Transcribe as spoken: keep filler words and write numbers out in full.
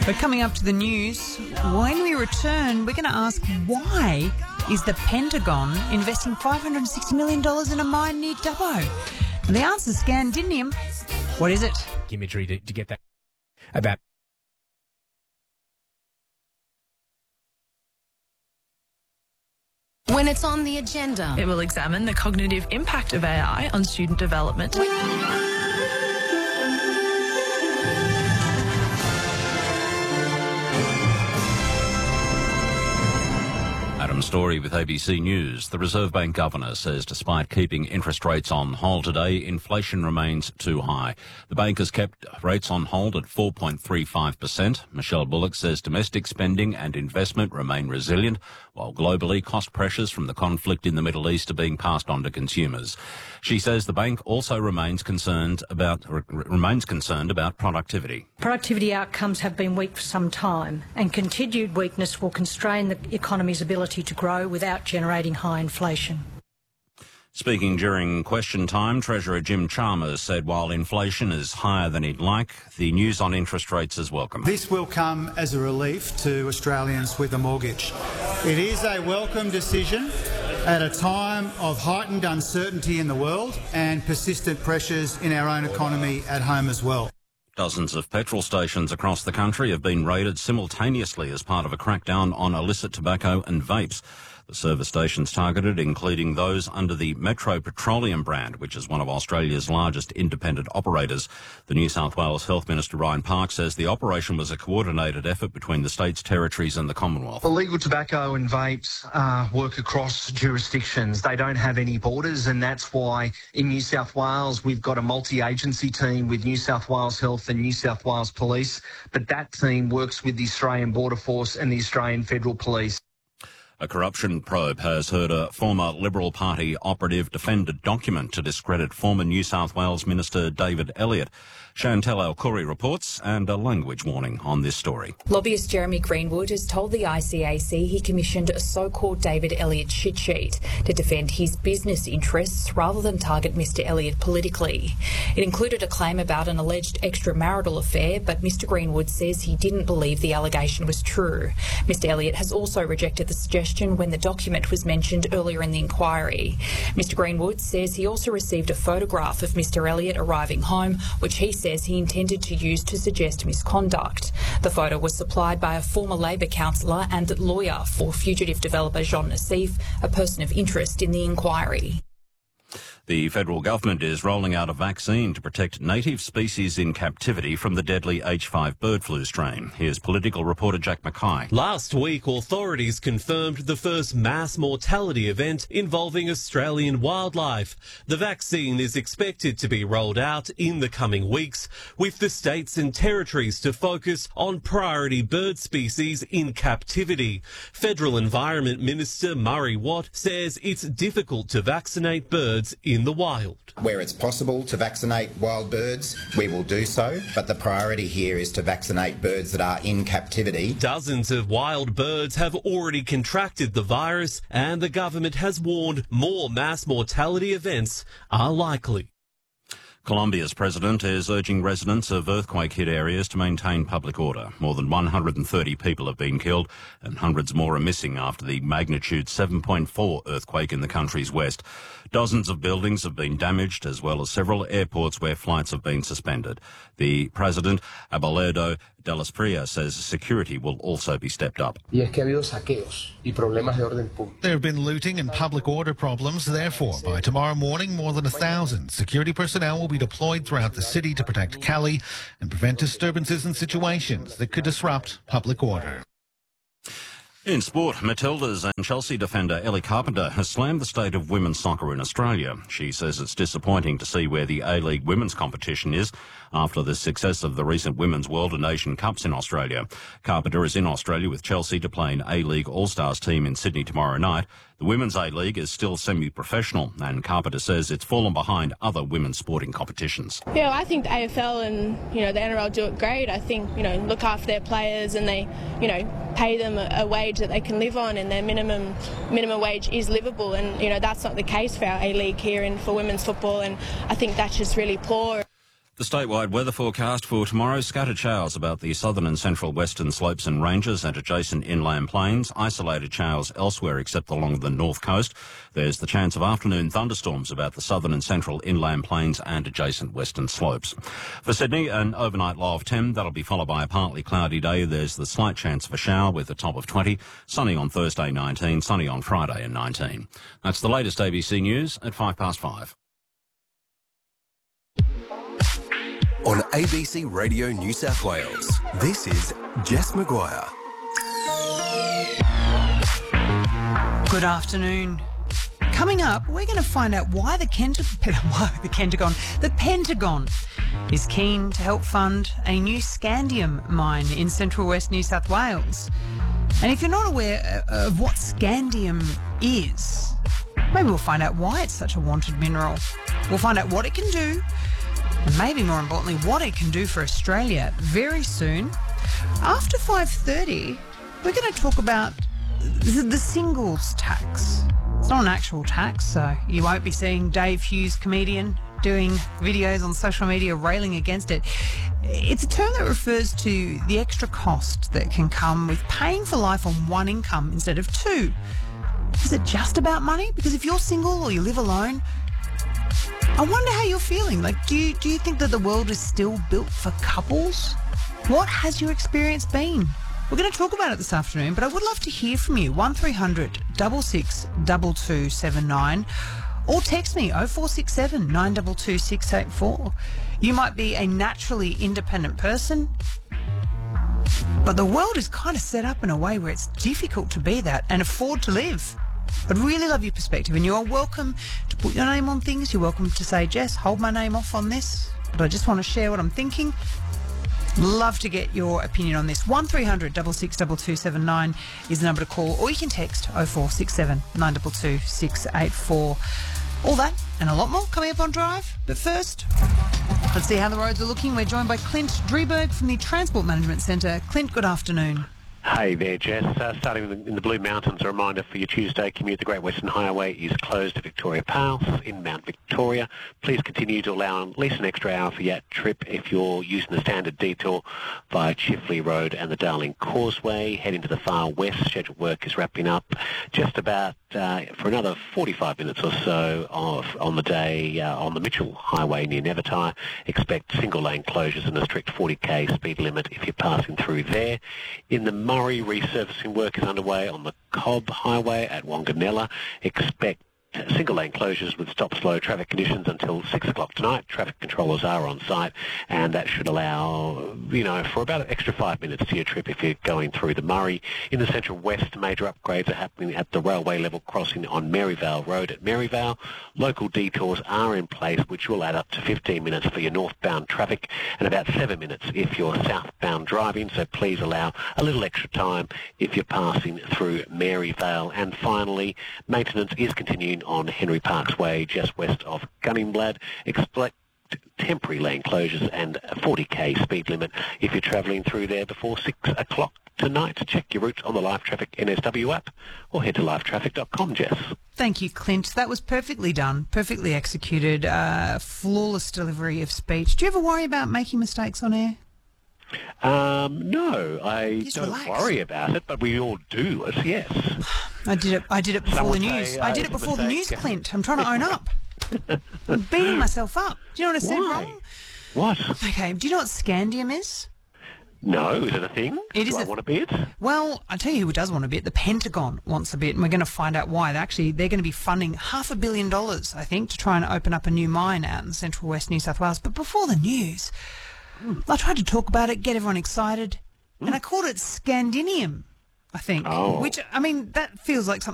But coming up to the news, when we return, we're going to ask why is the Pentagon investing five hundred sixty million dollars in a mine near Dubbo? And the answer's Scandinavium. What is it? Imagery to, to get that about. When it's on the agenda, it will examine the cognitive impact of A I on student development. Adam Story with A B C News. The Reserve Bank Governor says despite keeping interest rates on hold today, inflation remains too high. The bank has kept rates on hold at four point three five percent. Michelle Bullock says domestic spending and investment remain resilient, while globally cost pressures from the conflict in the Middle East are being passed on to consumers. She says the bank also remains concerned about r- remains concerned about productivity. Productivity outcomes have been weak for some time, and continued weakness will constrain the economy's ability to grow without generating high inflation. Speaking during question time, Treasurer Jim Chalmers said while inflation is higher than he'd like, the news on interest rates is welcome. This will come as a relief to Australians with a mortgage. It is a welcome decision at a time of heightened uncertainty in the world and persistent pressures in our own economy at home as well. Dozens of petrol stations across the country have been raided simultaneously as part of a crackdown on illicit tobacco and vapes. The service stations targeted, including those under the Metro Petroleum brand, which is one of Australia's largest independent operators. The New South Wales Health Minister Ryan Park says the operation was a coordinated effort between the states, territories and the Commonwealth. Illegal tobacco and vapes uh, work across jurisdictions. They don't have any borders, and that's why in New South Wales we've got a multi-agency team with New South Wales Health and New South Wales Police, but that team works with the Australian Border Force and the Australian Federal Police. A corruption probe has heard a former Liberal Party operative defend a document to discredit former New South Wales Minister David Elliott. Chantal Alcuri reports, and a language warning on this story. Lobbyist Jeremy Greenwood has told the I C A C he commissioned a so-called David Elliott shit sheet to defend his business interests rather than target Mr Elliott politically. It included a claim about an alleged extramarital affair, but Mr Greenwood says he didn't believe the allegation was true. Mr Elliott has also rejected the suggestion when the document was mentioned earlier in the inquiry. Mr Greenwood says he also received a photograph of Mr Elliott arriving home, which he says he intended to use to suggest misconduct. The photo was supplied by a former Labor councillor and lawyer for fugitive developer Jean Nassif, a person of interest in the inquiry. The federal government is rolling out a vaccine to protect native species in captivity from the deadly H five bird flu strain. Here's political reporter Jack Mackay. Last week, authorities confirmed the first mass mortality event involving Australian wildlife. The vaccine is expected to be rolled out in the coming weeks, with the states and territories to focus on priority bird species in captivity. Federal Environment Minister Murray Watt says it's difficult to vaccinate birds in the wild. Where it's possible to vaccinate wild birds, we will do so, but the priority here is to vaccinate birds that are in captivity. Dozens of wild birds have already contracted the virus, and the government has warned more mass mortality events are likely. Colombia's president is urging residents of earthquake-hit areas to maintain public order. More than one hundred thirty people have been killed and hundreds more are missing after the magnitude seven point four earthquake in the country's west. Dozens of buildings have been damaged, as well as several airports where flights have been suspended. The president, Abelardo de las Prias, says security will also be stepped up. There have been looting and public order problems. Therefore, by tomorrow morning, more than a thousand security personnel will be deployed throughout the city to protect Cali and prevent disturbances and situations that could disrupt public order. In sport, Matildas and Chelsea defender Ellie Carpenter has slammed the state of women's soccer in Australia. She says it's disappointing to see where the A-League women's competition is after the success of the recent Women's World and Asian Cups in Australia. Carpenter is in Australia with Chelsea to play an A-League All-Stars team in Sydney tomorrow night. The Women's A-League is still semi-professional, and Carpenter says it's fallen behind other women's sporting competitions. Yeah, I think the A F L and, you know, the N R L do it great. I think, you know, look after their players and they, you know, pay them a, a wage that they can live on, and their minimum minimum wage is livable. And, you know, that's not the case for our A-League here and for women's football, and I think that's just really poor. The statewide weather forecast for tomorrow: scattered showers about the southern and central western slopes and ranges and adjacent inland plains. Isolated showers elsewhere except along the north coast. There's the chance of afternoon thunderstorms about the southern and central inland plains and adjacent western slopes. For Sydney, an overnight low of ten. That'll be followed by a partly cloudy day. There's the slight chance of a shower with a top of twenty. Sunny on Thursday, nineteen. Sunny on Friday and nineteen. That's the latest A B C News at five past five. On A B C Radio New South Wales, this is Jess Maguire. Good afternoon. Coming up, we're going to find out why the, Kent- why the Pentagon, the Pentagon is keen to help fund a new scandium mine in central west New South Wales. And if you're not aware of what scandium is, maybe we'll find out why it's such a wanted mineral. We'll find out what it can do, and maybe more importantly, what it can do for Australia very soon. After five thirty, we're going to talk about the, the singles tax. It's not an actual tax, so you won't be seeing Dave Hughes, comedian, doing videos on social media railing against it. It's a term that refers to the extra cost that can come with paying for life on one income instead of two. Is it just about money? Because if you're single or you live alone, I wonder how you're feeling. Like, do you, do you think that the world is still built for couples? What has your experience been? We're going to talk about it this afternoon, but I would love to hear from you. one three hundred six six two two seven nine or text me oh four six seven nine two two six eight four. You might be a naturally independent person, but the world is kind of set up in a way where it's difficult to be that and afford to live. I'd really love your perspective, and you are welcome to put your name on things. You're welcome to say, Jess, hold my name off on this, but I just want to share what I'm thinking. Love to get your opinion on this. one three hundred six six two two seven nine is the number to call, or you can text oh four six seven nine two two six eight four. All that and a lot more coming up on Drive. But first, let's see how the roads are looking. We're joined by Clint Drieberg from the Transport Management Centre. Clint, good afternoon. Hey there, Jess. Uh, starting in the, in the Blue Mountains, a reminder for your Tuesday commute. The Great Western Highway is closed to Victoria Pass in Mount Victoria. Please continue to allow at least an extra hour for your trip if you're using the standard detour via Chifley Road and the Darling Causeway. Head into the far west. Scheduled work is wrapping up just about uh, for another forty-five minutes or so of, on the day uh, on the Mitchell Highway near Nevertire. Expect single lane closures and a strict forty k speed limit if you're passing through there. In the Murray, resurfacing work is underway on the Cobb Highway at Wanganella. Expect single lane closures with stop-slow traffic conditions until six o'clock tonight. Traffic controllers are on site, and that should allow, you know, for about an extra five minutes to your trip if you're going through the Murray. In the Central West, major upgrades are happening at the railway level crossing on Maryvale Road at Maryvale. Local detours are in place, which will add up to fifteen minutes for your northbound traffic and about seven minutes if you're southbound driving, so please allow a little extra time if you're passing through Maryvale. And finally, maintenance is continuing on Henry Parks Way, just west of Gunningblad. Expect temporary lane closures and a forty k speed limit if you're travelling through there before six o'clock tonight. Check your route on the Live Traffic N S W app or head to live traffic dot com, Jess. Thank you, Clint. That was perfectly done, perfectly executed, uh, flawless delivery of speech. Do you ever worry about making mistakes on air? Um, no, I Just don't relax. worry about it, but we all do it, yes. I did it. I did it before Someone the news. say, I uh, did it it's a before the news, mistake. Clint. I'm trying to own up. I'm beating myself up. Do you know what I said Why? wrong? What? Okay. Do you know what scandium is? No, is it a thing? It do is I a- want a bit? Well, I tell you who does want a bit. The Pentagon wants a bit, and we're going to find out why. They're actually, they're going to be funding half a billion dollars, I think, to try and open up a new mine out in central west New South Wales. But before the news, I tried to talk about it, get everyone excited, and I called it Scandinium, I think. Oh. Which, I mean, that feels like something